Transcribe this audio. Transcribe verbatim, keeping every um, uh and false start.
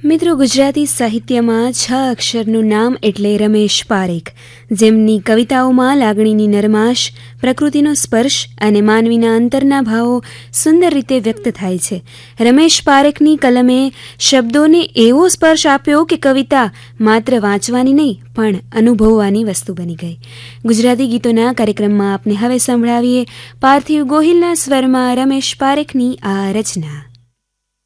મિત્રો, ગુજરાતી સાહિત્યમાં છ અક્ષરનું નામ એટલે રમેશ પારેખ, જેમની કવિતાઓમાં લાગણીની નરમાશ, પ્રકૃતિનો સ્પર્શ અને માનવીના અંતરના ભાવો સુંદર રીતે વ્યક્ત થાય છે. રમેશ પારેખની કલમે શબ્દોને એવો સ્પર્શ આપ્યો કે કવિતા માત્ર વાંચવાની નહીં પણ અનુભવવાની વસ્તુ બની ગઈ. ગુજરાતી ગીતોના કાર્યક્રમમાં આપને હવે સંભળાવીએ પાર્થિવ ગોહિલના સ્વરમાં રમેશ પારેખની આ રચના.